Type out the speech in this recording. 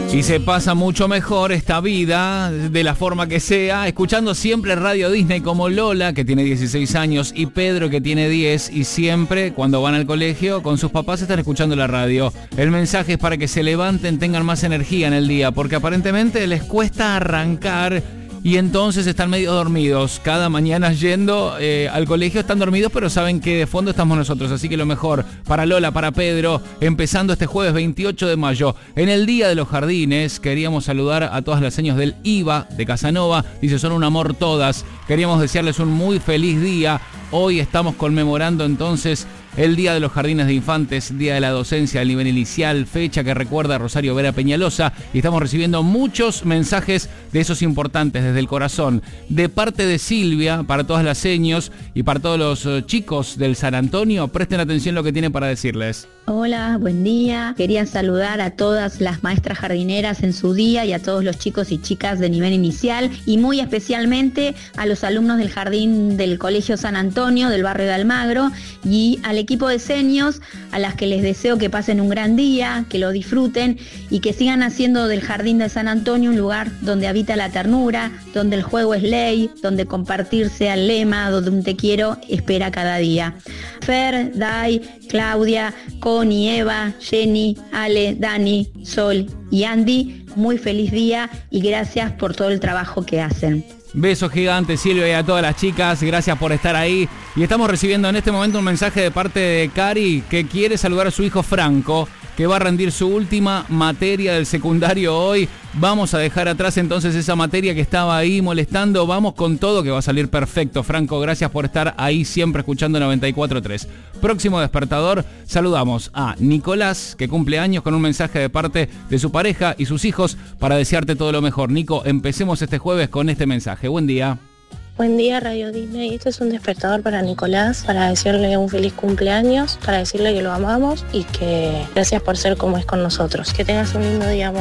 Y se pasa mucho mejor esta vida, de la forma que sea, escuchando siempre Radio Disney, como Lola, que tiene 16 años, y Pedro, que tiene 10, y siempre, cuando van al colegio, con sus papás están escuchando la radio. El mensaje es para que se levanten, tengan más energía en el día, porque aparentemente les cuesta arrancar y entonces están medio dormidos. Cada mañana yendo al colegio están dormidos, pero saben que de fondo estamos nosotros. Así que lo mejor para Lola, para Pedro, empezando este jueves 28 de mayo. En el Día de los Jardines, queríamos saludar a todas las señas del IVA de Casanova. Dice, son un amor todas. Queríamos desearles un muy feliz día. Hoy estamos conmemorando entonces el Día de los Jardines de Infantes, Día de la Docencia del Nivel Inicial, fecha que recuerda a Rosario Vera Peñalosa, y estamos recibiendo muchos mensajes de esos importantes desde el corazón. De parte de Silvia, para todas las seños y para todos los chicos del San Antonio, presten atención lo que tiene para decirles. Hola, buen día. Quería saludar a todas las maestras jardineras en su día y a todos los chicos y chicas de nivel inicial, y muy especialmente a los alumnos del jardín del Colegio San Antonio del barrio de Almagro, y al equipo de senios, a las que les deseo que pasen un gran día, que lo disfruten y que sigan haciendo del jardín de San Antonio un lugar donde habita la ternura, donde el juego es ley, donde compartir sea el lema, donde un te quiero espera cada día. Fer, Dai, Claudia, Connie, Eva, Jenny, Ale, Dani, Sol y Andy, muy feliz día y gracias por todo el trabajo que hacen. Besos gigantes, Silvia, y a todas las chicas, gracias por estar ahí. Y estamos recibiendo en este momento un mensaje de parte de Cari, que quiere saludar a su hijo Franco, que va a rendir su última materia del secundario hoy. Vamos a dejar atrás entonces esa materia que estaba ahí molestando. Vamos con todo, que va a salir perfecto. Franco, gracias por estar ahí siempre escuchando 94.3. Próximo despertador, saludamos a Nicolás, que cumple años, con un mensaje de parte de su pareja y sus hijos para desearte todo lo mejor. Nico, empecemos este jueves con este mensaje. Buen día. Buen día, Radio Disney. Este es un despertador para Nicolás, para decirle un feliz cumpleaños, para decirle que lo amamos y que gracias por ser como es con nosotros. Que tengas un lindo día, amor.